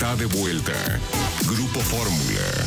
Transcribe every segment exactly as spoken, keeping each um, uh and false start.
está de vuelta. Grupo Fórmula.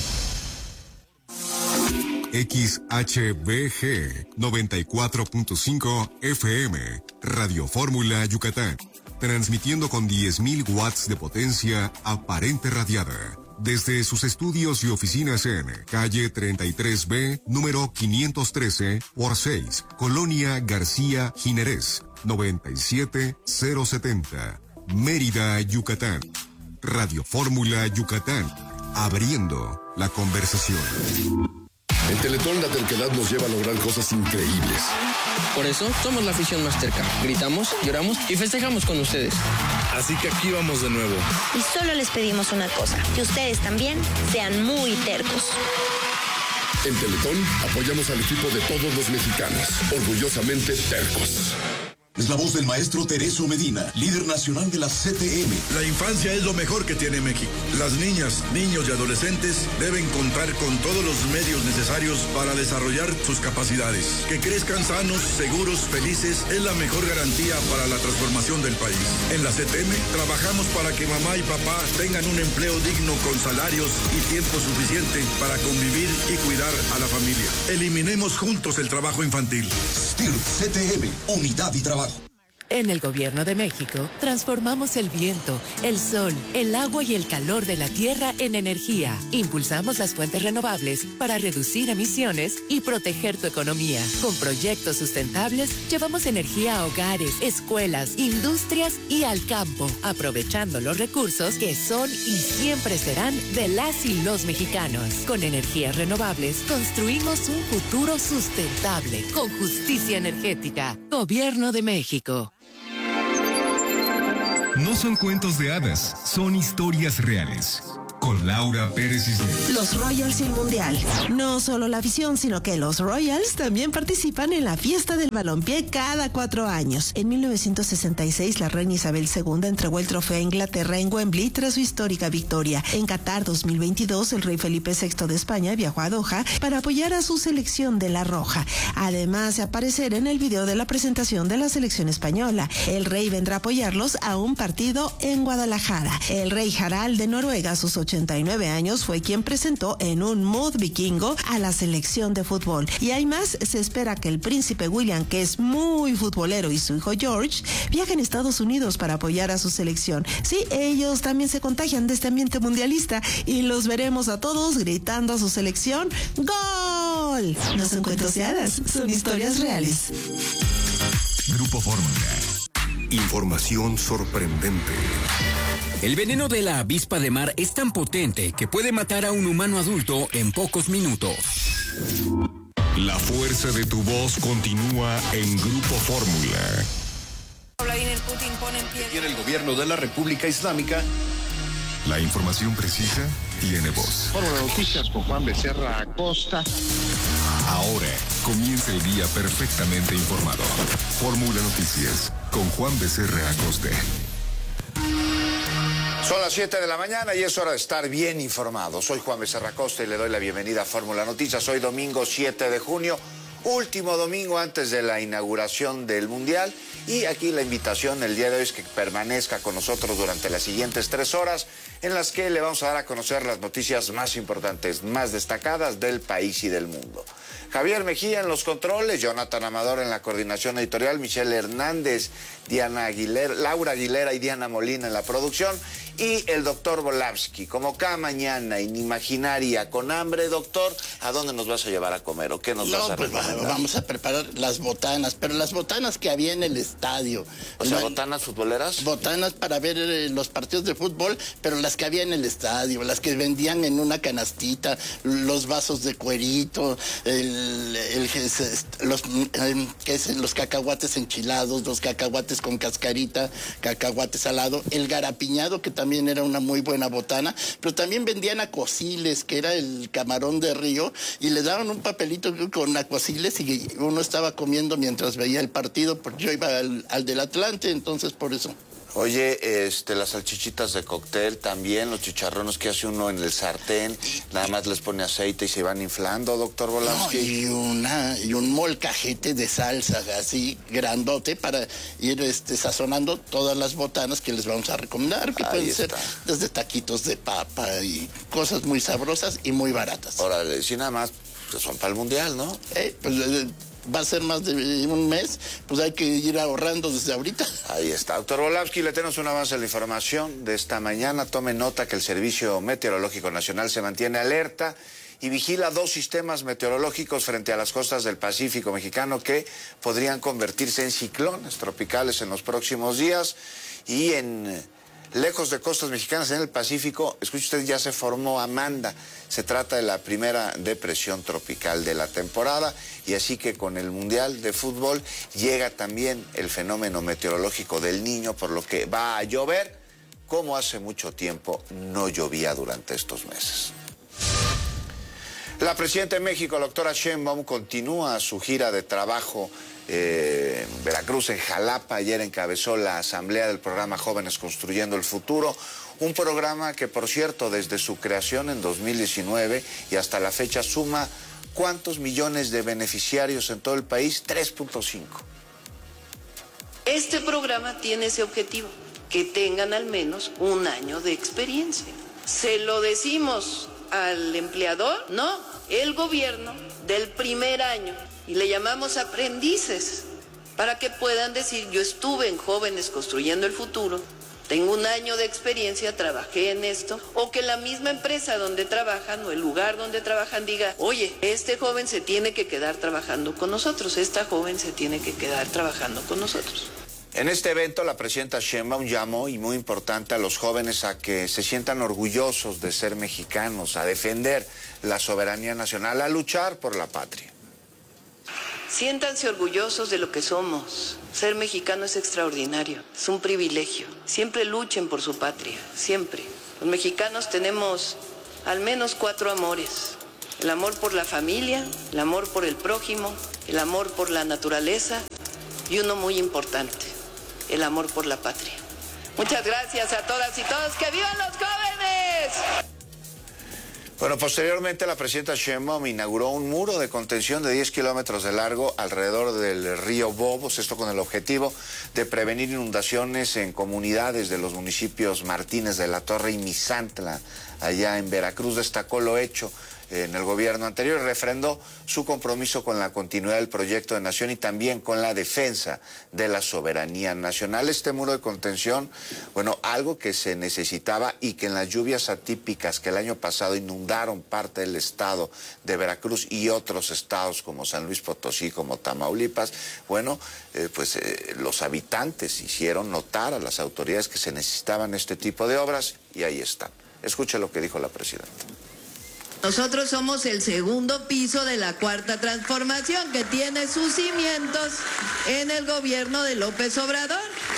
X H B G noventa y cuatro punto cinco F M, Radio Fórmula Yucatán, transmitiendo con diez mil watts de potencia aparente radiada, desde sus estudios y oficinas en calle treinta y tres B, número quinientos trece por seis, Colonia García Jiménez, noventa y siete mil setenta, Mérida, Yucatán. Radio Fórmula Yucatán, abriendo la conversación. En Teletón la terquedad nos lleva a lograr cosas increíbles. Por eso somos la afición más terca. Gritamos, lloramos y festejamos con ustedes. Así que aquí vamos de nuevo. Y solo les pedimos una cosa, que ustedes también sean muy tercos. En Teletón apoyamos al equipo de todos los mexicanos, orgullosamente tercos. Es la voz del maestro Tereso Medina, líder nacional de la C T M. La infancia es lo mejor que tiene México. Las niñas, niños y adolescentes deben contar con todos los medios necesarios para desarrollar sus capacidades. Que crezcan sanos, seguros, felices es la mejor garantía para la transformación del país. En la C T M trabajamos para que mamá y papá tengan un empleo digno con salarios y tiempo suficiente para convivir y cuidar a la familia. Eliminemos juntos el trabajo infantil. S T I R C T M, unidad y trabajo. En el Gobierno de México, transformamos el viento, el sol, el agua y el calor de la tierra en energía. Impulsamos las fuentes renovables para reducir emisiones y proteger tu economía. Con proyectos sustentables, llevamos energía a hogares, escuelas, industrias y al campo, aprovechando los recursos que son y siempre serán de las y los mexicanos. Con energías renovables, construimos un futuro sustentable, con justicia energética. Gobierno de México. No son cuentos de hadas, son historias reales. Con Laura Pérez Cisneros. Los Royals y el Mundial. No solo la afición, sino que los Royals también participan en la fiesta del balompié cada cuatro años. En mil novecientos sesenta y seis, la reina Isabel segunda entregó el trofeo a Inglaterra en Wembley tras su histórica victoria. En Qatar dos mil veintidós, el rey Felipe sexto de España viajó a Doha para apoyar a su selección de la Roja. Además de aparecer en el video de la presentación de la selección española. El rey vendrá a apoyarlos a un partido en Guadalajara. El rey Harald de Noruega, a sus ochenta y nueve años, fue quien presentó en un mood vikingo a la selección de fútbol. Y hay más, se espera que el príncipe William, que es muy futbolero, y su hijo George viajen a Estados Unidos para apoyar a su selección. Sí, ellos también se contagian de este ambiente mundialista y los veremos a todos gritando a su selección ¡Gol! No son cuentos de hadas, son historias reales. Grupo Fórmula. Información sorprendente. El veneno de la avispa de mar es tan potente que puede matar a un humano adulto en pocos minutos. La fuerza de tu voz continúa en Grupo Fórmula. Vladimir Putin pone en pie. Tiene el gobierno de la República Islámica. La información precisa tiene voz. Fórmula Noticias con Juan Becerra Acosta. Ahora comienza el día perfectamente informado. Fórmula Noticias con Juan Becerra Acosta. Son las siete de la mañana y es hora de estar bien informado. Soy Juan Becerra Acosta y le doy la bienvenida a Fórmula Noticias. Hoy domingo siete de junio, último domingo antes de la inauguración del Mundial. Y aquí la invitación el día de hoy es que permanezca con nosotros durante las siguientes tres horas en las que le vamos a dar a conocer las noticias más importantes, más destacadas del país y del mundo. Javier Mejía en los controles, Jonathan Amador en la coordinación editorial, Michelle Hernández, Diana Aguilera, Laura Aguilera y Diana Molina en la producción y el doctor Volavsky. Como cada mañana, inimaginaria, con hambre, doctor, ¿a dónde nos vas a llevar a comer o qué nos no, vas a pues, recomendar? Vamos a preparar las botanas, pero las botanas que había en el estadio. O sea, no, ¿botanas futboleras? Botanas para ver eh, los partidos de fútbol, pero las que había en el estadio, las que vendían en una canastita, los vasos de cuerito, el, el, el, los, el, ¿qué es? los cacahuates enchilados, los cacahuates con cascarita, cacahuate salado, el garapiñado, que también era una muy buena botana, pero también vendían acuaciles, que era el camarón de río, y le daban un papelito con acuaciles y uno estaba comiendo mientras veía el partido, porque yo iba al, al del Atlante, entonces por eso. Oye, este, las salchichitas de cóctel también, los chicharrones que hace uno en el sartén, nada más les pone aceite y se van inflando, doctor Volansky. No, y, una, y un molcajete de salsa así grandote para ir este, sazonando todas las botanas que les vamos a recomendar, que Ahí pueden está. ser desde taquitos de papa y cosas muy sabrosas y muy baratas. Órale, si nada más pues son para el mundial, ¿no? Eh, pues, eh, va a ser más de un mes, pues hay que ir ahorrando desde ahorita. Ahí está. Doctor Volansky, le tenemos un avance de la información de esta mañana. Tome nota que el Servicio Meteorológico Nacional se mantiene alerta y vigila dos sistemas meteorológicos frente a las costas del Pacífico mexicano que podrían convertirse en ciclones tropicales en los próximos días. Y en lejos de costas mexicanas, en el Pacífico, escuche usted, ya se formó Amanda. Se trata de la primera depresión tropical de la temporada y así que con el Mundial de Fútbol llega también el fenómeno meteorológico del Niño, por lo que va a llover como hace mucho tiempo no llovía durante estos meses. La presidenta de México, la doctora Sheinbaum, continúa su gira de trabajo eh, en Veracruz, en Jalapa. Ayer encabezó la asamblea del programa Jóvenes Construyendo el Futuro, un programa que, por cierto, desde su creación en dos mil diecinueve y hasta la fecha suma ¿cuántos millones de beneficiarios en todo el país? tres punto cinco. Este programa tiene ese objetivo, que tengan al menos un año de experiencia. Se lo decimos al empleador, no, el gobierno del primer año, y le llamamos aprendices, para que puedan decir, yo estuve en Jóvenes Construyendo el Futuro, tengo un año de experiencia, trabajé en esto, o que la misma empresa donde trabajan o el lugar donde trabajan diga, oye, este joven se tiene que quedar trabajando con nosotros, esta joven se tiene que quedar trabajando con nosotros. En este evento, la presidenta Sheinbaum llamó, y muy importante, a los jóvenes a que se sientan orgullosos de ser mexicanos, a defender la soberanía nacional, a luchar por la patria. Siéntanse orgullosos de lo que somos. Ser mexicano es extraordinario, es un privilegio. Siempre luchen por su patria, siempre. Los mexicanos tenemos al menos cuatro amores. El amor por la familia, el amor por el prójimo, el amor por la naturaleza y uno muy importante, el amor por la patria. Muchas gracias a todas y todos. ¡Que vivan los jóvenes! Bueno, posteriormente la presidenta Sheinbaum inauguró un muro de contención de diez kilómetros de largo alrededor del río Bobos, esto con el objetivo de prevenir inundaciones en comunidades de los municipios Martínez de la Torre y Misantla, allá en Veracruz. Destacó lo hecho en el gobierno anterior y refrendó su compromiso con la continuidad del proyecto de nación y también con la defensa de la soberanía nacional. Este muro de contención, bueno, algo que se necesitaba y que en las lluvias atípicas que el año pasado inundaron parte del estado de Veracruz y otros estados como San Luis Potosí, como Tamaulipas, bueno, eh, pues eh, los habitantes hicieron notar a las autoridades que se necesitaban este tipo de obras y ahí están. Escuche lo que dijo la presidenta. Nosotros somos el segundo piso de la Cuarta Transformación, que tiene sus cimientos en el gobierno de López Obrador.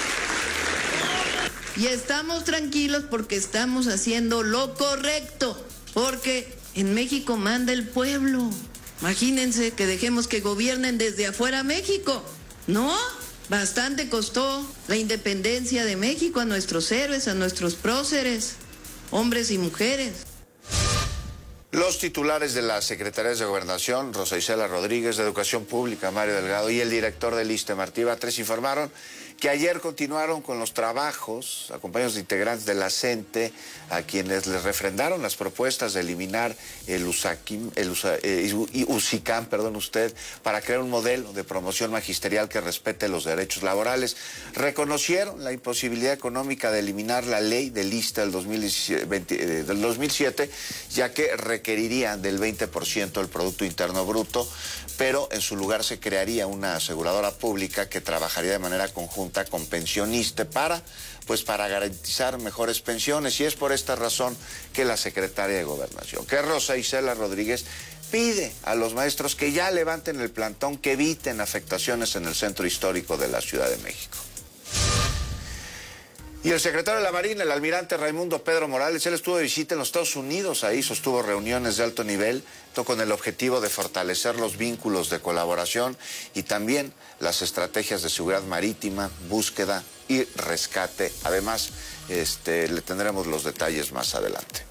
Y estamos tranquilos porque estamos haciendo lo correcto, porque en México manda el pueblo. Imagínense que dejemos que gobiernen desde afuera México. ¿No? Bastante costó la independencia de México a nuestros héroes, a nuestros próceres, hombres y mujeres. Los titulares de las Secretarías de Gobernación, Rosa Isela Rodríguez, de Educación Pública, Mario Delgado, y el director del ISSSTE, Martí Batres, informaron que ayer continuaron con los trabajos, acompañados de integrantes de la CENTE, a quienes les refrendaron las propuestas de eliminar el USACIM, el USA, eh, USICAM, perdón usted, para crear un modelo de promoción magisterial que respete los derechos laborales. Reconocieron la imposibilidad económica de eliminar la ley del ISSSTE del dos mil siete, ya que requeriría del veinte por ciento del Producto Interno Bruto, pero en su lugar se crearía una aseguradora pública que trabajaría de manera conjunta con Pensioniste para, pues, para garantizar mejores pensiones. Y es por esta razón que la secretaria de Gobernación, que es Rosa Isela Rodríguez, pide a los maestros que ya levanten el plantón, que eviten afectaciones en el centro histórico de la Ciudad de México. Y el secretario de la Marina, el almirante Raimundo Pedro Morales, él estuvo de visita en los Estados Unidos, ahí sostuvo reuniones de alto nivel, esto con el objetivo de fortalecer los vínculos de colaboración y también las estrategias de seguridad marítima, búsqueda y rescate. Además, este, le tendremos los detalles más adelante.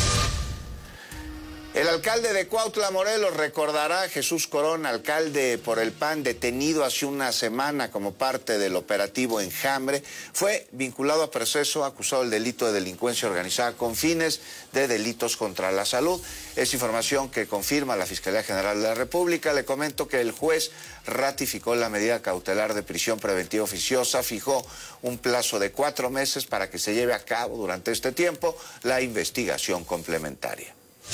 El alcalde de Cuautla, Morelos, recordará a Jesús Corona, alcalde por el P A N, detenido hace una semana como parte del operativo Enjambre. Fue vinculado a proceso, acusado del delito de delincuencia organizada con fines de delitos contra la salud. Es información que confirma la Fiscalía General de la República. Le comento que el juez ratificó la medida cautelar de prisión preventiva oficiosa, fijó un plazo de cuatro meses para que se lleve a cabo durante este tiempo la investigación complementaria.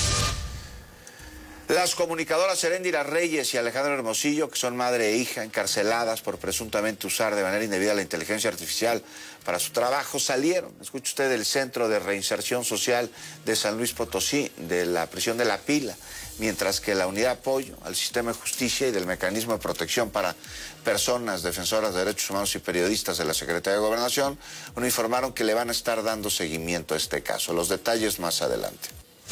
Las comunicadoras Heréndira Reyes y Alejandro Hermosillo, que son madre e hija, encarceladas por presuntamente usar de manera indebida la inteligencia artificial para su trabajo, salieron, escuche usted, del Centro de Reinserción Social de San Luis Potosí, de la prisión de La Pila, mientras que la Unidad de Apoyo al Sistema de Justicia y del Mecanismo de Protección para Personas Defensoras de Derechos Humanos y Periodistas de la Secretaría de Gobernación, bueno, informaron que le van a estar dando seguimiento a este caso. Los detalles más adelante.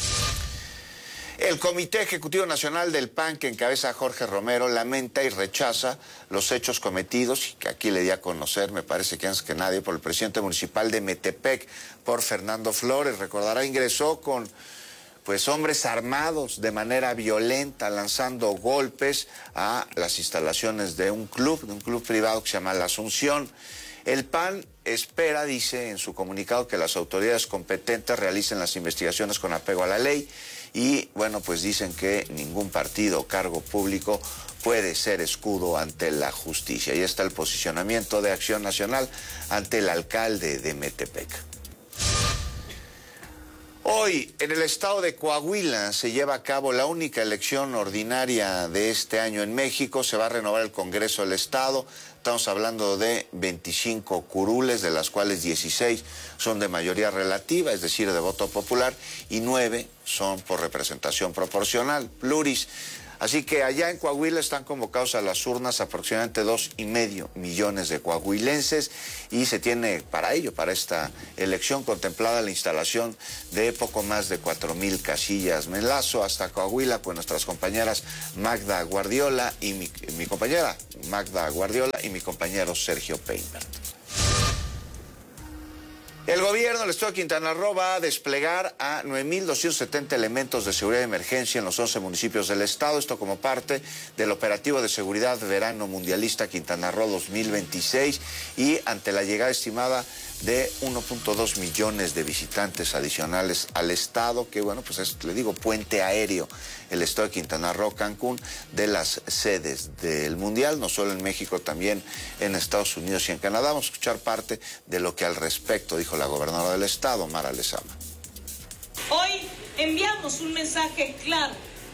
El Comité Ejecutivo Nacional del P A N, que encabeza a Jorge Romero, lamenta y rechaza los hechos cometidos, y que aquí le di a conocer, me parece que antes que nadie, por el presidente municipal de Metepec, por Fernando Flores. Recordará, ingresó con pues hombres armados de manera violenta, lanzando golpes a las instalaciones de un club, de un club privado que se llama La Asunción. El P A N espera, dice en su comunicado, que las autoridades competentes realicen las investigaciones con apego a la ley. Y, bueno, pues dicen que ningún partido o cargo público puede ser escudo ante la justicia. Y está el posicionamiento de Acción Nacional ante el alcalde de Metepec. Hoy, en el estado de Coahuila, se lleva a cabo la única elección ordinaria de este año en México. Se va a renovar el Congreso del Estado. Estamos hablando de veinticinco curules, de las cuales dieciséis son de mayoría relativa, es decir, de voto popular, y nueve son por representación proporcional, pluris. Así que allá en Coahuila están convocados a las urnas aproximadamente dos y medio millones de coahuilenses, y se tiene para ello, para esta elección, contemplada la instalación de poco más de cuatro mil casillas. Me enlazo hasta Coahuila con nuestras compañeras Magda Guardiola y mi, mi compañera Magda Guardiola y mi compañero Sergio Peinbert. El gobierno del estado de Quintana Roo va a desplegar a nueve mil doscientos setenta elementos de seguridad de emergencia en los once municipios del estado, esto como parte del operativo de seguridad verano mundialista Quintana Roo dos mil veintiséis, y ante la llegada estimada de uno punto dos millones de visitantes adicionales al estado, que bueno, pues es, le digo, puente aéreo, el estado de Quintana Roo, Cancún, de las sedes del Mundial, no solo en México, también en Estados Unidos y en Canadá. Vamos a escuchar parte de lo que al respecto dijo la gobernadora del estado, Mara Lezama. Hoy enviamos un mensaje claro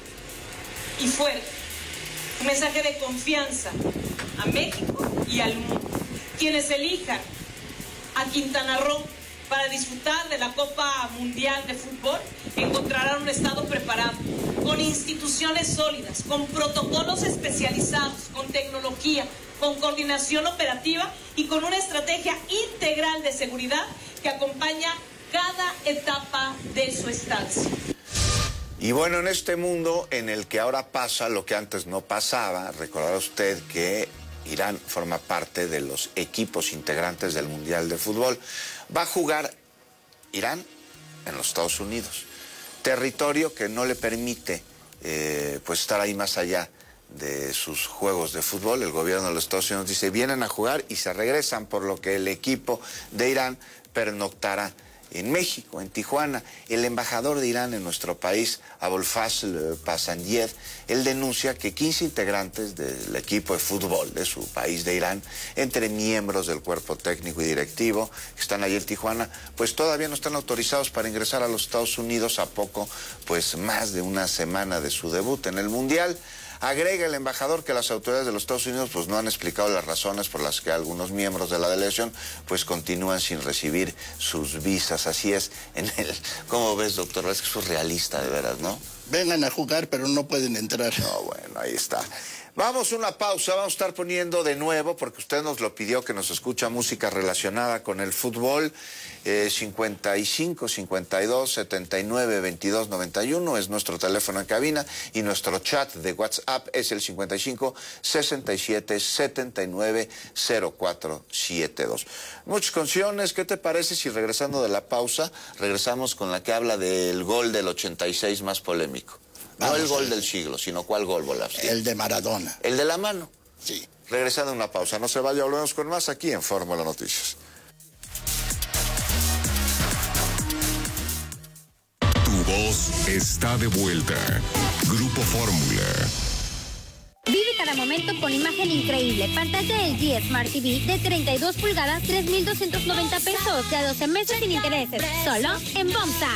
y fuerte, un mensaje de confianza a México y al mundo. Quienes elijan a Quintana Roo para disfrutar de la Copa Mundial de Fútbol encontrarán un estado preparado, con instituciones sólidas, con protocolos especializados, con tecnología, con coordinación operativa y con una estrategia integral de seguridad que acompaña cada etapa de su estancia. Y bueno, en este mundo en el que ahora pasa lo que antes no pasaba, recordará usted que Irán forma parte de los equipos integrantes del Mundial de Fútbol. Va a jugar Irán en los Estados Unidos, territorio que no le permite eh, pues estar ahí más allá de sus juegos de fútbol. El gobierno de los Estados Unidos dice, vienen a jugar y se regresan, por lo que el equipo de Irán pernoctará en México, en Tijuana. El embajador de Irán en nuestro país, Abolfazl Pasandiev, él denuncia que quince integrantes del equipo de fútbol de su país de Irán, entre miembros del cuerpo técnico y directivo que están allí en Tijuana, pues todavía no están autorizados para ingresar a los Estados Unidos a poco, pues más de una semana de su debut en el Mundial. Agrega el embajador que las autoridades de los Estados Unidos pues no han explicado las razones por las que algunos miembros de la delegación pues continúan sin recibir sus visas. Así es en el... ¿Cómo ves, doctor? Es que es surrealista, de veras, ¿no? Vengan a jugar, pero no pueden entrar. No, bueno, ahí está. Vamos a una pausa, vamos a estar poniendo de nuevo, porque usted nos lo pidió, que nos escucha música relacionada con el fútbol, eh, cincuenta y cinco, cincuenta y dos, setenta y nueve, veintidós, noventa y uno es nuestro teléfono en cabina, y nuestro chat de WhatsApp es el cincuenta y cinco, sesenta y siete, setenta y nueve, cero cuatro siete dos. Muchas canciones, ¿qué te parece si regresando de la pausa, regresamos con la que habla del gol del ochenta y seis más polémico? No el gol del siglo, sino ¿cuál gol, Volavsky? El de Maradona. ¿El de la mano? Sí. Regresando a una pausa, no se vaya, volvemos con más aquí en Fórmula Noticias. Tu voz está de vuelta. Grupo Fórmula. Vive cada momento con imagen increíble. Pantalla L G Smart T V de treinta y dos pulgadas, tres mil doscientos noventa pesos, de a doce meses sin intereses. Solo en Bomsa.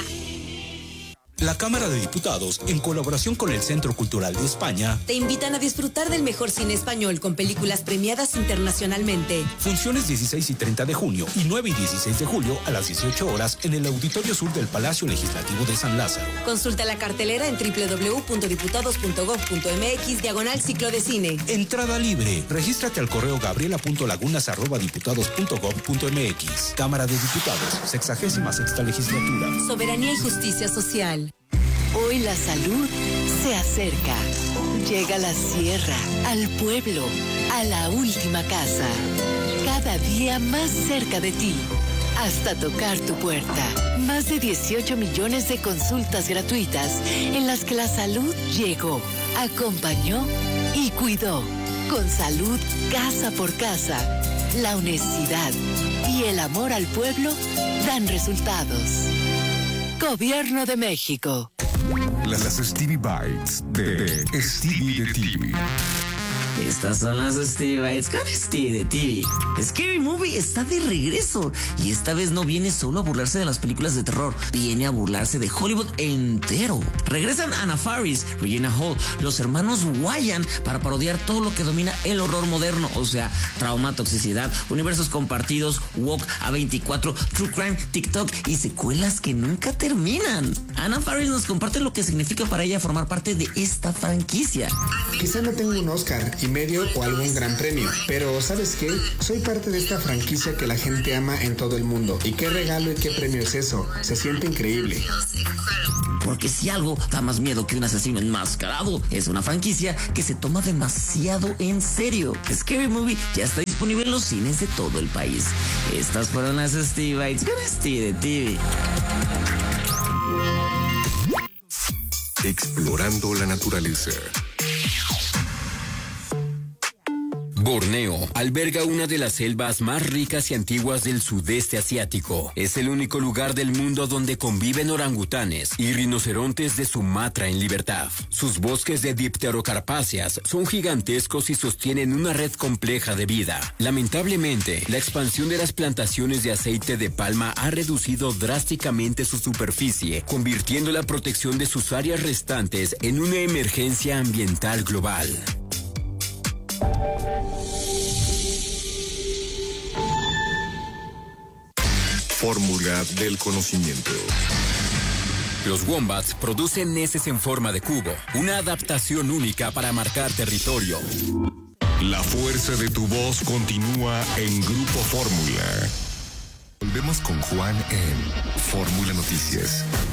La Cámara de Diputados, en colaboración con el Centro Cultural de España, te invitan a disfrutar del mejor cine español con películas premiadas internacionalmente. Funciones dieciséis y treinta de junio y nueve y dieciséis de julio a las dieciocho horas en el Auditorio Sur del Palacio Legislativo de San Lázaro. Consulta la cartelera en doble u doble u doble u punto diputados punto gob punto m x diagonal ciclo de cine. Entrada libre. Regístrate al correo gabriela punto lagunas arroba diputados punto gob punto m x. Cámara de Diputados, sexagésima sexta legislatura. Soberanía y justicia social. Hoy la salud se acerca. Llega a la sierra, al pueblo, a la última casa. Cada día más cerca de ti, hasta tocar tu puerta. Más de dieciocho millones de consultas gratuitas en las que la salud llegó, acompañó y cuidó. Con salud casa por casa, la honestidad y el amor al pueblo dan resultados. Gobierno de México. Las, las Stevie Bites de, de Stevie de T V. Estas son las Stevie Bites con Stevie de T V. Scary Movie está de regreso y esta vez no viene solo a burlarse de las películas de terror, viene a burlarse de Hollywood entero. Regresan Anna Faris, Regina Hall, los hermanos Wyan para parodiar todo lo que domina el horror moderno, o sea, trauma, toxicidad, universos compartidos, woke, A veinticuatro, true crime, TikTok y secuelas que nunca terminan. Anna Faris nos comparte lo que significa para ella formar parte de esta franquicia. Quizá no tengo un Oscar y medio o algún gran premio, pero ¿sabes qué? Soy parte de esta franquicia que la gente ama en todo el mundo. Y qué regalo y qué premio es eso. Se siente increíble. Porque si algo da más miedo que un asesino enmascarado, es una franquicia que se toma demasiado en serio. Scary Movie ya está disponible en los cines de todo el país. Estas fueron las Stevie Bites con Stevie de T V. Explorando la naturaleza. Borneo alberga una de las selvas más ricas y antiguas del sudeste asiático. Es el único lugar del mundo donde conviven orangutanes y rinocerontes de Sumatra en libertad. Sus bosques de dipterocarpáceas son gigantescos y sostienen una red compleja de vida. Lamentablemente, la expansión de las plantaciones de aceite de palma ha reducido drásticamente su superficie, convirtiendo la protección de sus áreas restantes en una emergencia ambiental global. Fórmula del conocimiento. Los wombats producen heces en forma de cubo, una adaptación única para marcar territorio. La fuerza de tu voz continúa en Grupo Fórmula. Volvemos con Juan en Fórmula Noticias.